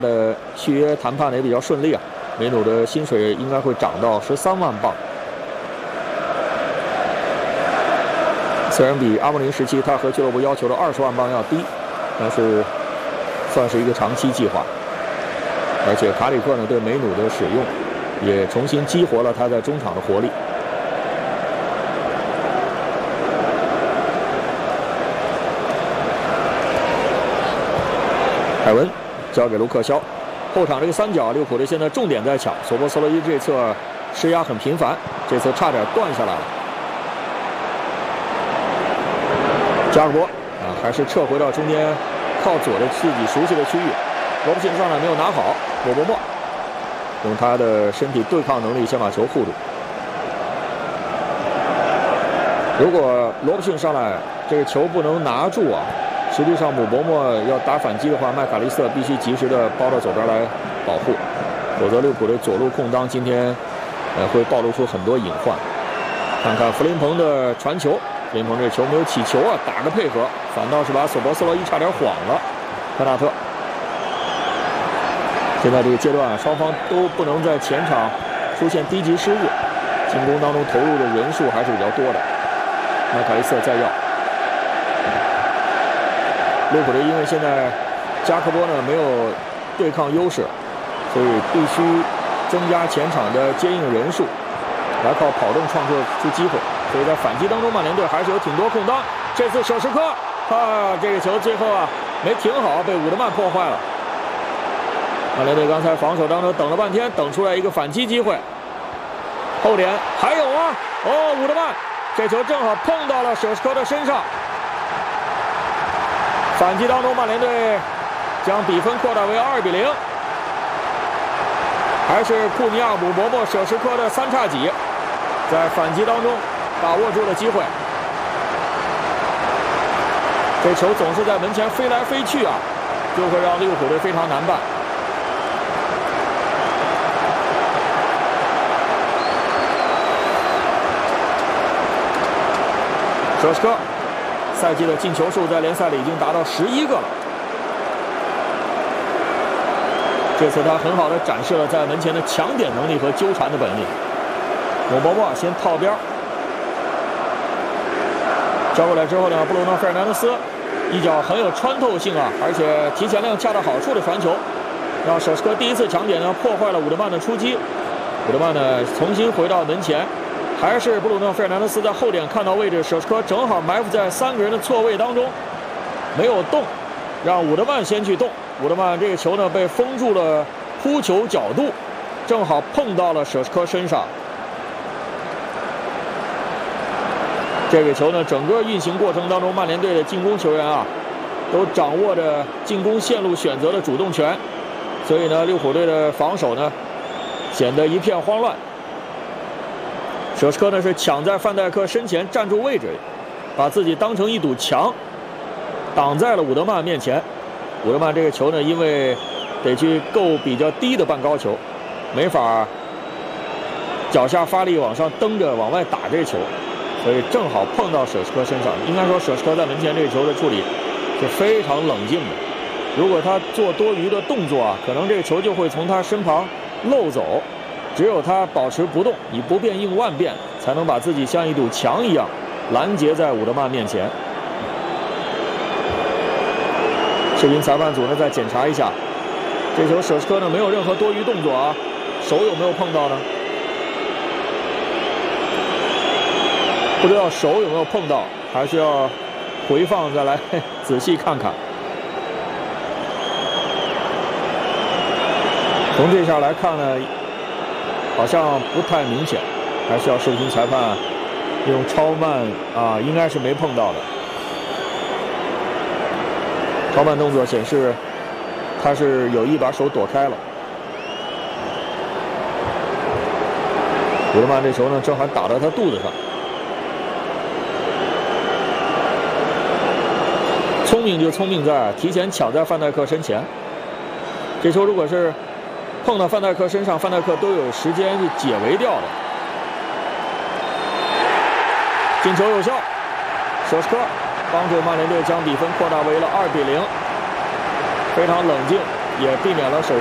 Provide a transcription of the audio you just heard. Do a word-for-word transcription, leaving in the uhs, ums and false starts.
的续约谈判呢也比较顺利啊，梅努的薪水应该会涨到十三万镑。虽然比阿莫林时期他和俱乐部要求的二十万镑要低，但是算是一个长期计划。而且卡里克呢对梅努的使用，也重新激活了他在中场的活力。凯文交给卢克肖，后场这个三角，利物浦队现在重点在抢，索波斯洛伊这侧施压很频繁，这次差点断下来了。加尔博啊，还是撤回到中间靠左的自己熟悉的区域。罗布逊上来没有拿好，莫伯莫用他的身体对抗能力先把球护住。如果罗布逊上来这个球不能拿住啊，实际上姆伯莫要打反击的话，麦卡利斯特必须及时的包到左边来保护，否则利物浦的左路空当今天呃会暴露出很多隐患。看看弗林彭的传球，弗林彭这球没有起球啊，打个配合，反倒是把索博斯洛伊差点晃了。科纳特，现在这个阶段双方都不能在前场出现低级失误，进攻当中投入的人数还是比较多的。麦卡利斯特再要。利物浦队因为现在加克波呢没有对抗优势，所以必须增加前场的接应人数，来靠跑动创造出机会。所以在反击当中，曼联队还是有挺多空当。这次舍什科啊，这个球最后啊没停好，被伍德曼破坏了。曼联队刚才防守当中等了半天，等出来一个反击机会。后点还有啊，哦，伍德曼这球正好碰到了舍什科的身上。反击当中，曼联队将比分扩大为二比零。还是库尼亚、姆伯莫、舍什科的三叉戟，在反击当中把握住了机会。这球总是在门前飞来飞去啊，就会让利物浦队非常难办。舍什科赛季的进球数在联赛里已经达到十一个了。这次他很好的展示了在门前的抢点能力和纠缠的本领。姆伯莫先套边，交过来之后呢，布鲁诺·费尔南德斯一脚很有穿透性啊，而且提前量恰到好处的传球，让舍什科第一次抢点呢破坏了伍德曼的出击。伍德曼呢重新回到门前。还是布鲁诺·费尔南德斯在后点看到位置，舍什科正好埋伏在三个人的错位当中，没有动，让伍德曼先去动。伍德曼这个球呢被封住了扑球角度，正好碰到了舍什科身上。这个球呢整个运行过程当中，曼联队的进攻球员啊都掌握着进攻线路选择的主动权，所以呢利物浦队的防守呢显得一片慌乱。舍什科呢是抢在范戴克身前站住位置，把自己当成一堵墙，挡在了伍德曼面前。伍德曼这个球呢，因为得去够比较低的半高球，没法脚下发力往上蹬着往外打这个球，所以正好碰到舍什科身上。应该说舍什科在门前这个球的处理是非常冷静的，如果他做多余的动作啊，可能这个球就会从他身旁漏走。只有他保持不动，以不变应万变，才能把自己像一堵墙一样拦截在伍德曼面前。视频裁判组呢再检查一下，这球舍什科呢没有任何多余动作啊，手有没有碰到呢？不知道手有没有碰到，还是要回放再来仔细看看。从这下来看呢，好像不太明显，还是要视频裁判用超慢啊，应该是没碰到的。超慢动作显示他是有意把手躲开了。伍德曼这球呢，正好打到他肚子上。聪明就聪明在提前抢在范戴克身前。这球如果是碰到范戴克身上，范戴克都有时间去解围掉的。进球有效，舍什科帮助曼联队将比分扩大为了二比零，非常冷静。 也避免了首。